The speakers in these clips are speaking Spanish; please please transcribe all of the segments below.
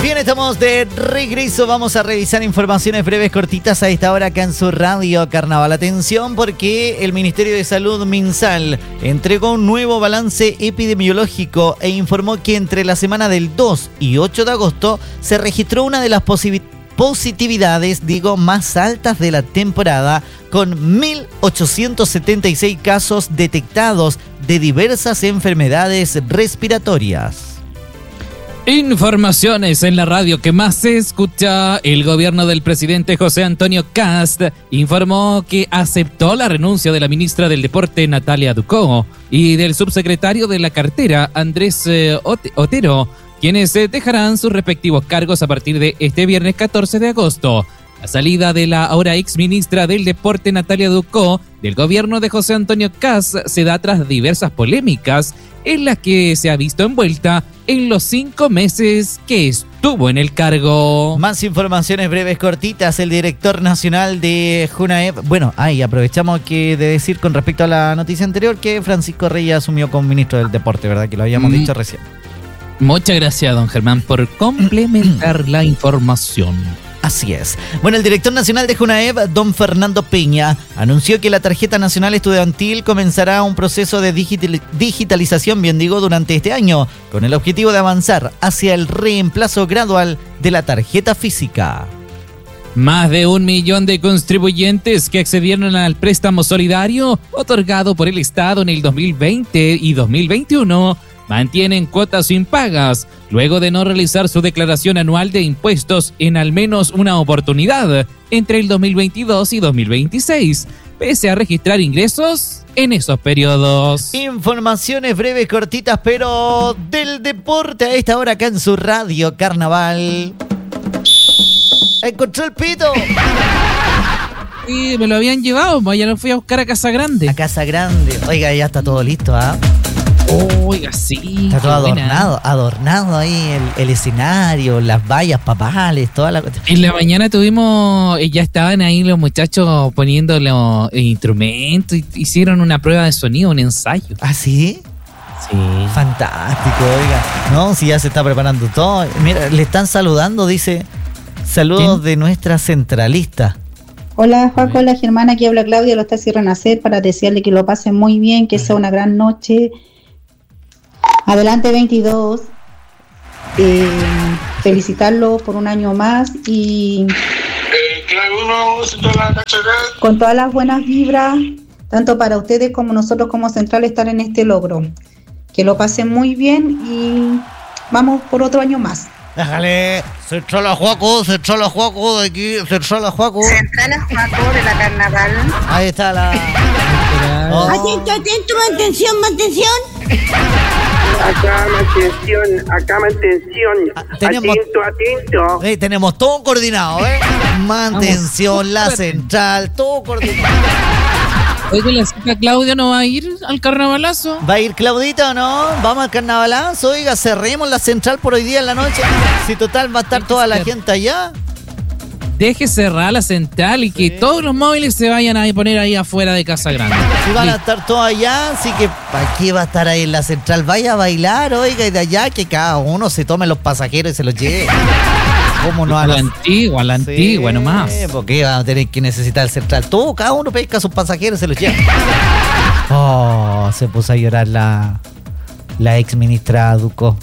Bien, estamos de regreso. Vamos a revisar informaciones breves, cortitas a esta hora acá en su radio Carnaval. Atención, porque el Ministerio de Salud, MinSal, entregó un nuevo balance epidemiológico e informó que entre la semana del 2 y 8 de agosto se registró una de las positividades, más altas de la temporada, con 1.876 casos detectados de diversas enfermedades respiratorias. Informaciones en la radio que más se escucha. El gobierno del presidente José Antonio Kast informó que aceptó la renuncia de la ministra del Deporte Natalia Ducó y del subsecretario de la cartera Andrés Otero, quienes dejarán sus respectivos cargos a partir de este viernes 14 de agosto. La salida de la ahora ex ministra del Deporte Natalia Ducó del gobierno de José Antonio Kast se da tras diversas polémicas en las que se ha visto envuelta en los 5 meses que estuvo en el cargo. Más informaciones breves, cortitas. El director nacional de Junaep. Aprovechamos de decir con respecto a la noticia anterior que Francisco Reyes asumió como ministro del Deporte, ¿verdad? Que lo habíamos dicho recién. Muchas gracias, don Germán, por complementar la información. Así es. Bueno, el director nacional de Junaep, don Fernando Peña, anunció que la tarjeta nacional estudiantil comenzará un proceso de digitalización, durante este año, con el objetivo de avanzar hacia el reemplazo gradual de la tarjeta física. Más de 1 millón de contribuyentes que accedieron al préstamo solidario otorgado por el Estado en el 2020 y 2021 mantienen cuotas impagas luego de no realizar su declaración anual de impuestos en al menos una oportunidad entre el 2022 y 2026, pese a registrar ingresos en esos periodos. Informaciones breves, cortitas, pero del deporte a esta hora acá en su radio Carnaval. ¡Encontró el pito! Sí, me lo habían llevado, ya lo fui a buscar a Casa Grande. A Casa Grande. Oiga, ya está todo listo, ¿ah? Oiga, sí. Está todo adornado ahí el escenario, las vallas papales, toda la... En la mañana ya estaban ahí los muchachos poniendo los instrumentos, hicieron una prueba de sonido, un ensayo. ¿Ah, sí? Sí. Fantástico, oiga. No, si ya se está preparando todo. Mira, le están saludando, dice, saludos ¿quién? De nuestra centralista. Hola, Juaco, hola, Germán, aquí habla Claudia, lo está haciendo Renacer para desearle que lo pasen muy bien, que sea una gran noche. Adelante 22, felicitarlo por un año más y con todas las buenas vibras, tanto para ustedes como nosotros como Central, estar en este logro. Que lo pasen muy bien y vamos por otro año más. Déjale, Central a Juaco de aquí, Central a Juaco de la Carnaval. Ahí está la... Oh. Atento, mantención. Acá mantención. Atento. Tenemos todo coordinado, Mantención, la central, todo coordinado. Oye, ¿la cita Claudia no va a ir al carnavalazo? ¿Va a ir Claudita o no? Vamos al carnavalazo, oiga, cerremos la central por hoy día en la noche. Si total va a estar toda la gente allá. Deje cerrar la central y que todos los móviles se vayan a poner ahí afuera de Casa Grande. Si van a estar todos allá, así que ¿para qué va a estar ahí en la central? Vaya a bailar, oiga, y de allá que cada uno se tome los pasajeros y se los lleve. ¿Cómo no? A la antigua nomás. Porque van a tener que necesitar el central. Todo, cada uno pesca a sus pasajeros y se los lleva. Se puso a llorar la ex ministra Ducó.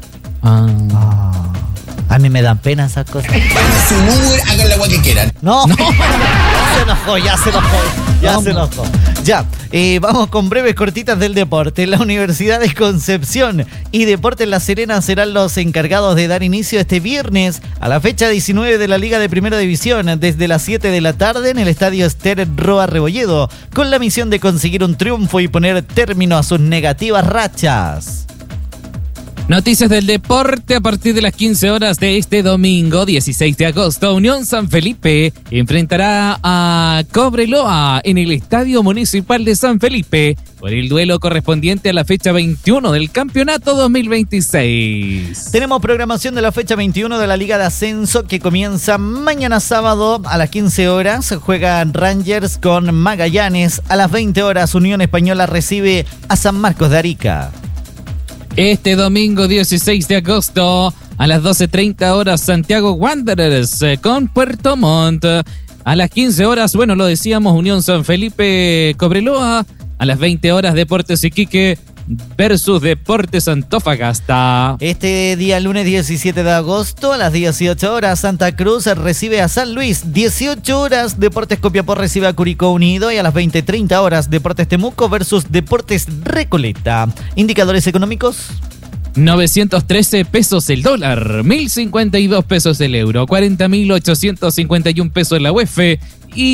A mí me dan pena esas cosas. Su Uber, hagan la agua que quieran. No. Ya se enojó. Ya, vamos con breves cortitas del deporte. La Universidad de Concepción y Deportes La Serena serán los encargados de dar inicio este viernes a la fecha 19 de la Liga de Primera División desde las 7 de la tarde en el Estadio Ester Roa Rebolledo, con la misión de conseguir un triunfo y poner término a sus negativas rachas. Noticias del deporte a partir de las 15 horas de este domingo, 16 de agosto. Unión San Felipe enfrentará a Cobreloa en el Estadio Municipal de San Felipe por el duelo correspondiente a la fecha 21 del Campeonato 2026. Tenemos programación de la fecha 21 de la Liga de Ascenso que comienza mañana sábado a las 15 horas. Juegan Rangers con Magallanes. A las 20 horas Unión Española recibe a San Marcos de Arica. Este domingo 16 de agosto A las 12:30 horas, Santiago Wanderers con Puerto Montt. A las 15 horas, bueno, lo decíamos, Unión San Felipe Cobreloa. A las 20 horas, Deportes Iquique versus Deportes Antofagasta. Este día lunes 17 de agosto a las 18 horas Santa Cruz recibe a San Luis. 18 horas Deportes Copiapó recibe a Curicó Unido y a las 20:30 horas Deportes Temuco versus Deportes Recoleta. Indicadores económicos. 913 pesos el dólar, 1.052 pesos el euro, 40.851 pesos la UEF y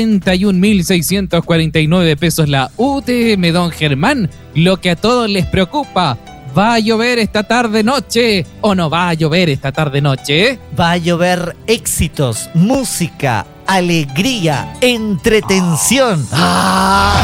71.649 pesos la UTM. Don Germán, lo que a todos les preocupa, ¿va a llover esta tarde-noche o no va a llover esta tarde-noche? Va a llover éxitos, música, alegría, entretención. Va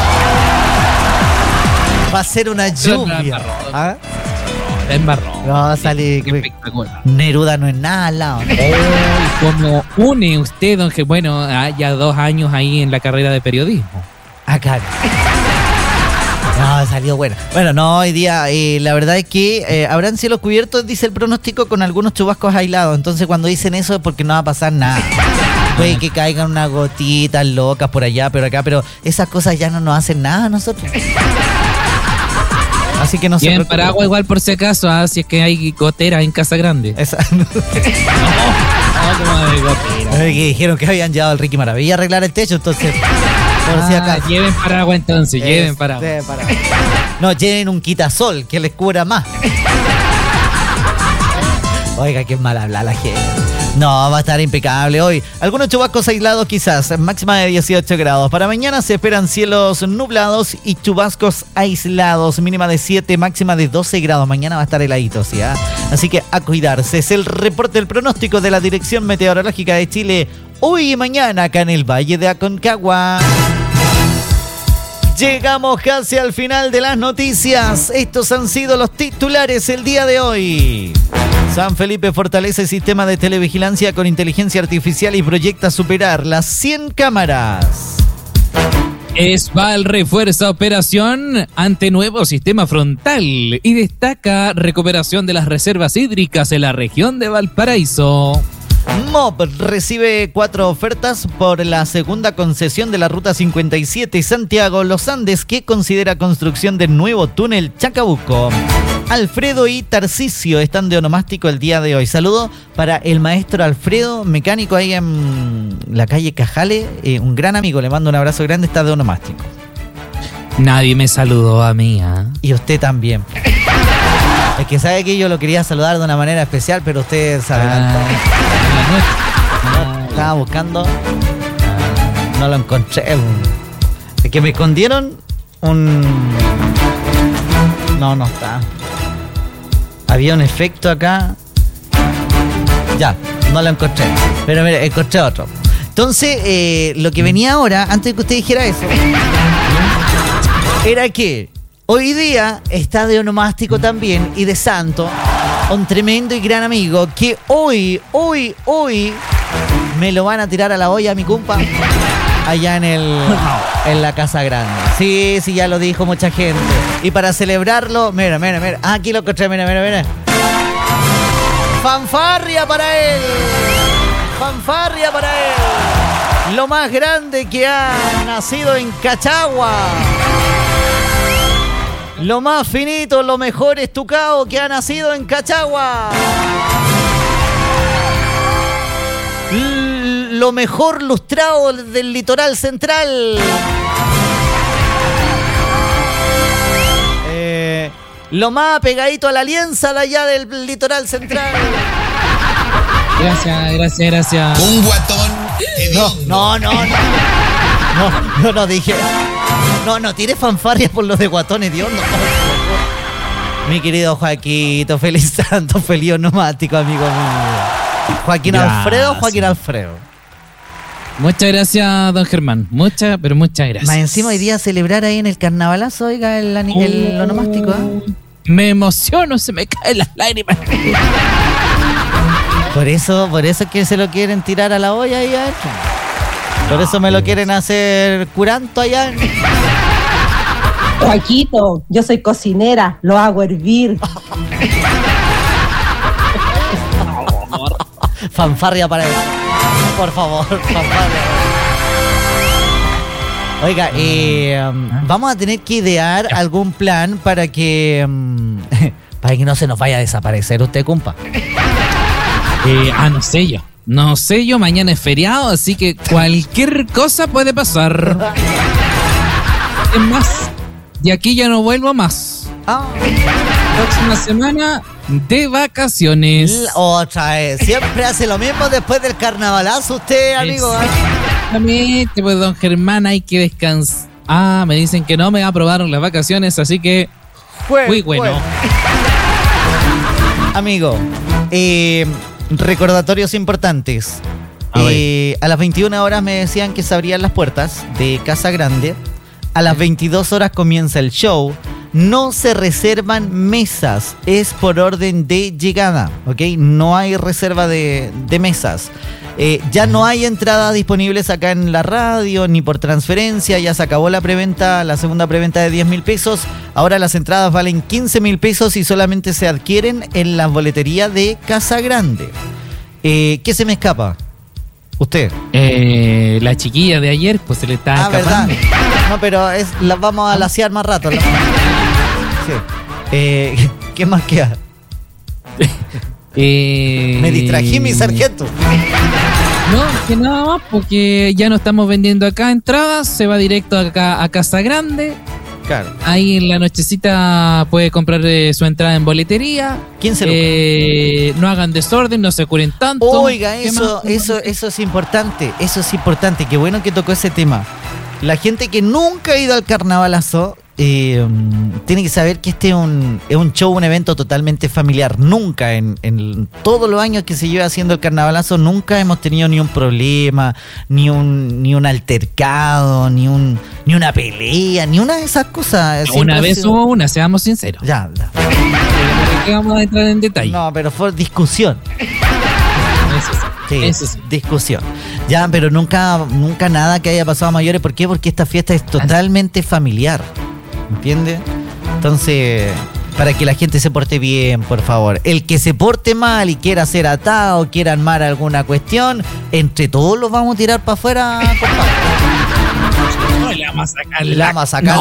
a ser una lluvia. ¿Ah? Embarró. No, sale. Espectacular. Neruda no es nada al lado. Como une usted, don Germán, bueno, ya 2 años ahí en la carrera de periodismo. Acá. No, salió buena. Bueno, no, hoy día la verdad es que habrán cielos cubiertos, dice el pronóstico, con algunos chubascos aislados. Entonces cuando dicen eso es porque no va a pasar nada. Puede que caigan unas gotitas locas por allá, pero esas cosas ya no nos hacen nada a nosotros. Así que no se preocupen. Paraguas igual por si acaso, si es que hay goteras en Casa Grande. No, como de goteras. Que dijeron que habían llevado al Ricky Maravilla a arreglar el techo, entonces por si acaso. Lleven paraguas entonces, lleven paraguas. No, lleven un quitasol que les cubra más. Oiga, qué mal habla la gente. No, va a estar impecable hoy. Algunos chubascos aislados quizás, máxima de 18 grados. Para mañana se esperan cielos nublados y chubascos aislados, mínima de 7, máxima de 12 grados. Mañana va a estar heladito, ¿sí? Así que a cuidarse. Es el reporte del pronóstico de la Dirección Meteorológica de Chile hoy y mañana acá en el Valle de Aconcagua. Llegamos casi al final de las noticias. Estos han sido los titulares el día de hoy. San Felipe fortalece el sistema de televigilancia con inteligencia artificial y proyecta superar las 100 cámaras. Esval refuerza operación ante nuevo sistema frontal y destaca recuperación de las reservas hídricas en la región de Valparaíso. MOB recibe 4 ofertas por la segunda concesión de la Ruta 57 Santiago-Los Andes, que considera construcción del nuevo túnel Chacabuco. Alfredo y Tarcisio están de onomástico el día de hoy. Saludo para el maestro Alfredo, mecánico ahí en la calle Cajale, un gran amigo, le mando un abrazo grande, está de onomástico. Nadie me saludó a mí, ¿eh? Y usted también. Es que sabe que yo lo quería saludar de una manera especial, pero usted se adelantó. Estaba buscando. No lo encontré. Es que me escondieron un... No está. Había un efecto acá. Ya, no lo encontré. Pero mire, encontré otro. Entonces, lo que venía ahora, antes de que usted dijera eso, era que hoy día está de onomástico también y de santo un tremendo y gran amigo que hoy me lo van a tirar a la olla, mi compa, allá en la Casa Grande. Sí, ya lo dijo mucha gente. Y para celebrarlo, mira. Aquí lo encontré, mira. ¡Fanfarria para él! Lo más grande que ha nacido en Cachagua. Lo más finito, lo mejor estucado que ha nacido en Cachagua. Lo mejor lustrado del litoral central. Lo más pegadito a la alianza de allá del litoral central. Gracias. Un guatón. No dije. No tires fanfarrias por los de guatones, Dios, no. Mi querido Joaquito, feliz santo, feliz onomástico, amigo mío. Joaquín Alfredo. Muchas gracias, don Germán. Muchas gracias. Más encima hoy día celebrar ahí en el carnavalazo, oiga, el onomástico, ¿eh? Me emociono, se me caen las lágrimas. Por eso es que se lo quieren tirar a la olla ahí adentro. Por eso me lo quieren hacer curanto allá. Joaquito, yo soy cocinera, lo hago hervir. Fanfarria para eso. Por favor, fanfarria. Oiga, vamos a tener que idear algún plan para que no se nos vaya a desaparecer usted, compa. No sé yo. No sé yo, mañana es feriado, así que cualquier cosa puede pasar. Es más, de aquí ya no vuelvo más. Próxima semana de vacaciones. Otra vez. Siempre hace lo mismo después del carnavalazo usted, amigo. Exactamente, pues don Germán, hay que descansar. Me dicen que no me aprobaron las vacaciones, así que muy bueno. Amigo, recordatorios importantes. A las 21 horas me decían que se abrían las puertas de Casa Grande. A las 22 horas comienza el show. No se reservan mesas, es por orden de llegada, ¿ok? No hay reserva de mesas. Ya no hay entradas disponibles acá en la radio, ni por transferencia. Ya se acabó la preventa, la segunda preventa de 10,000 pesos. Ahora las entradas valen 15,000 pesos y solamente se adquieren en la boletería de Casa Grande. ¿Qué se me escapa? ¿Usted? La chiquilla de ayer, pues se le está escapando. ¿Verdad? No, pero las vamos a lasear más rato. Sí. ¿Qué más queda? Me distrají, mi sargento. No, que nada más, porque ya no estamos vendiendo acá entradas, se va directo acá a Casa Grande. Claro. Ahí en la nochecita puede comprar su entrada en boletería. 15 lucas. No hagan desorden, no se curen tanto. Oiga, eso es importante. Eso es importante. Qué bueno que tocó ese tema. La gente que nunca ha ido al carnavalazo tiene que saber que este es un show, un evento totalmente familiar. Nunca, en todos los años que se lleva haciendo el carnavalazo, nunca hemos tenido ni un problema, ni un altercado, ni una pelea, ni una de esas cosas. Una vez hubo una, seamos sinceros. Ya. ¿Por qué vamos a entrar en detalle? No, pero fue discusión. Eso sí. Discusión. Ya, pero nunca nada que haya pasado a mayores. ¿Por qué? Porque esta fiesta es totalmente familiar. ¿Entiendes? Entonces, para que la gente se porte bien, por favor. El que se porte mal y quiera ser atado, quiera armar alguna cuestión, entre todos los vamos a tirar para afuera, compadre. No, le vamos a sacar. La vamos a sacar.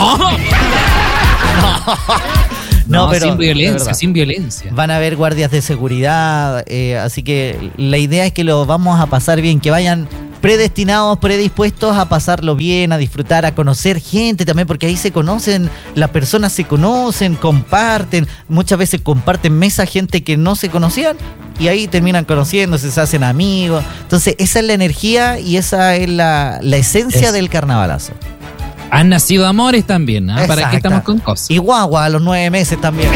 No, pero sin violencia, sin violencia. Van a haber guardias de seguridad, así que la idea es que lo vamos a pasar bien, que vayan predestinados, predispuestos a pasarlo bien, a disfrutar, a conocer gente también, porque ahí se conocen, las personas se conocen, comparten, muchas veces comparten mesa gente que no se conocían y ahí terminan conociéndose, se hacen amigos. Entonces esa es la energía y esa es la esencia del carnavalazo. Han nacido amores también, ¿eh? ¿Para qué estamos con cosas? Y guagua a los 9 meses también.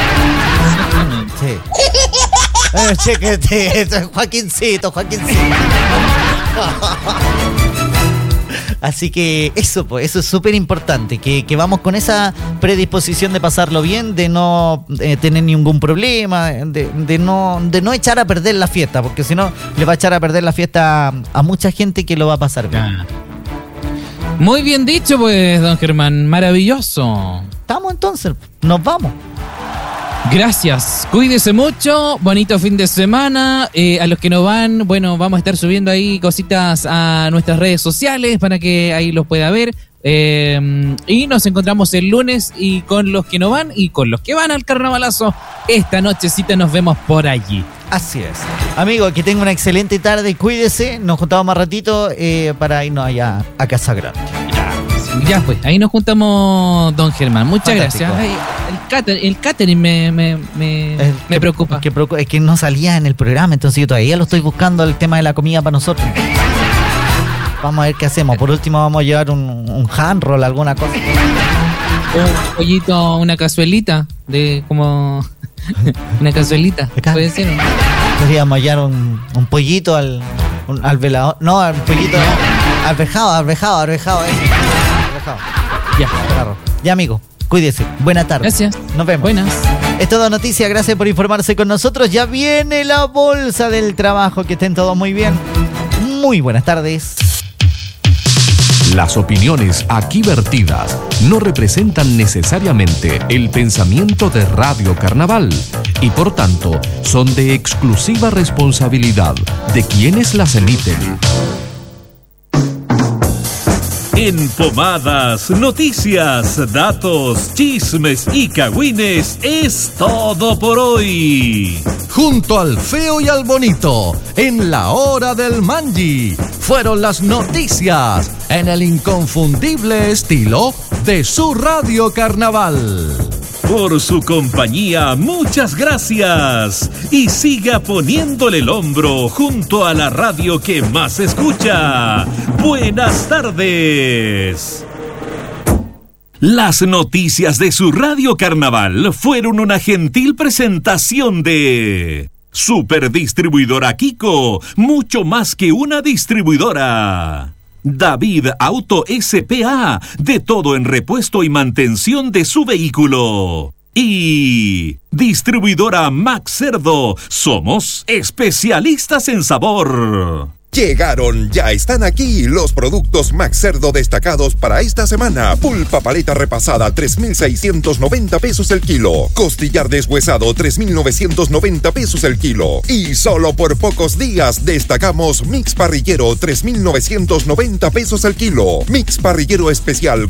Sí. Chéquete, Joaquincito. Así que eso es súper importante, que vamos con esa predisposición de pasarlo bien, de no tener ningún problema, de no echar a perder la fiesta, porque si no le va a echar a perder la fiesta a mucha gente que lo va a pasar bien. Muy bien dicho, pues, don Germán. Maravilloso. Estamos entonces, nos vamos. Gracias. Cuídese mucho. Bonito fin de semana. A los que no van, bueno, vamos a estar subiendo ahí cositas a nuestras redes sociales para que ahí los pueda ver. Y nos encontramos el lunes y con los que no van y con los que van al carnavalazo. Esta nochecita nos vemos por allí. Así es. Amigo, que tenga una excelente tarde. Cuídese. Nos juntamos más ratito para irnos allá a Casa Grande. Ya pues, ahí nos juntamos, don Germán. Muchas gracias. Ay, el catering me preocupa. Es que no salía en el programa, entonces yo todavía lo estoy buscando el tema de la comida para nosotros. Vamos a ver qué hacemos. Por último vamos a llevar un hand roll, alguna cosa. Un pollito, una cazuelita de como una cazuelita, puede ser. Podríamos hallar un pollito al velador. No, al pollito no. Arvejado. Ya, amigo, cuídese. Buena tarde. Gracias. Nos vemos. Buenas. Es toda noticia. Gracias por informarse con nosotros. Ya viene la bolsa del trabajo. Que estén todos muy bien. Muy buenas tardes. Las opiniones aquí vertidas no representan necesariamente el pensamiento de Radio Carnaval y por tanto son de exclusiva responsabilidad de quienes las emiten. En Pomadas, noticias, datos, chismes y cagüines es todo por hoy. Junto al feo y al bonito, en la hora del Manji, fueron las noticias en el inconfundible estilo de su Radio Carnaval. Por su compañía, muchas gracias. Y siga poniéndole el hombro junto a la radio que más escucha. Buenas tardes. Las noticias de su Radio Carnaval fueron una gentil presentación de Superdistribuidora Kiko, mucho más que una distribuidora. David Auto S.p.A., de todo en repuesto y mantención de su vehículo. Y Distribuidora Max Cerdo, somos especialistas en sabor. Llegaron, ya están aquí los productos Max Cerdo destacados para esta semana. Pulpa paleta repasada, 3,690 pesos el kilo. Costillar deshuesado, 3,990 pesos el kilo. Y solo por pocos días destacamos Mix Parrillero, 3,990 pesos el kilo. Mix Parrillero Especial,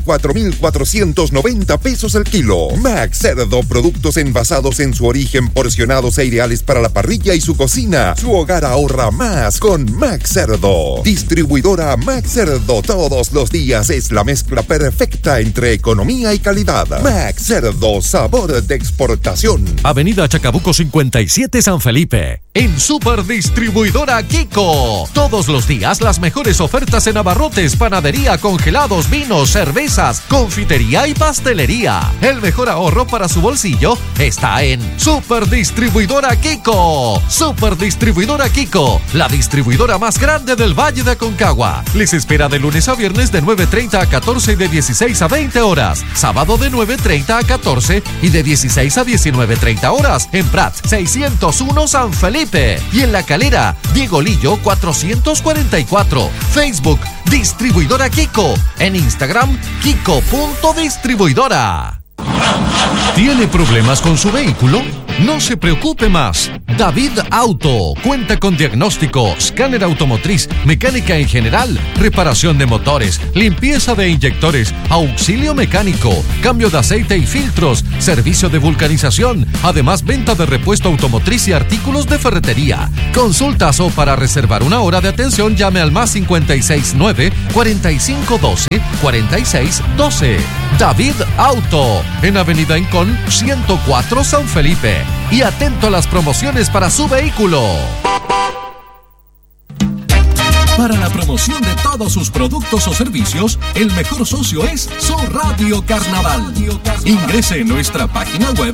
4,490 pesos el kilo. Max Cerdo, productos envasados en su origen, porcionados e ideales para la parrilla y su cocina. Su hogar ahorra más con Max Cerdo. Distribuidora Max Cerdo, todos los días es la mezcla perfecta entre economía y calidad. Max Cerdo, sabor de exportación. Avenida Chacabuco 57 San Felipe. En Superdistribuidora Kiko. Todos los días las mejores ofertas en abarrotes, panadería, congelados, vinos, cervezas, confitería y pastelería. El mejor ahorro para su bolsillo está en Superdistribuidora Kiko. Superdistribuidora Kiko, la distribuidora más grande del Valle de Aconcagua. Les espera de lunes a viernes de 9:30 a 14 y de 16 a 20 horas. Sábado de 9:30 a 14 y de 16 a 19:30 horas. En Prat 601 San Felipe. Y en La Calera, Diego Lillo 444. Facebook, Distribuidora Kiko. En Instagram, Kiko.distribuidora. ¿Tiene problemas con su vehículo? No se preocupe más. David Auto cuenta con diagnóstico, escáner automotriz, mecánica en general, reparación de motores, limpieza de inyectores, auxilio mecánico, cambio de aceite y filtros, servicio de vulcanización, además venta de repuesto automotriz y artículos de ferretería. Consultas o para reservar una hora de atención llame al más 569 4512 4612. David Auto, en Avenida Incón 104 San Felipe. Y atento a las promociones para su vehículo. Para la promoción de todos sus productos o servicios, el mejor socio es su Radio Carnaval. Ingrese en nuestra página web